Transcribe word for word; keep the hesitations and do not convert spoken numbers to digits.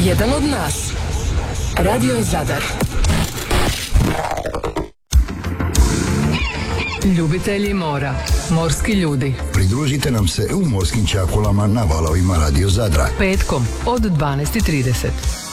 Jedan od nas. Radio Zadar. Ljubitelji mora. Morski ljudi. Pridružite nam se u morskim čakulama na valovima Radio Zadra. Petkom od dvanaest i trideset.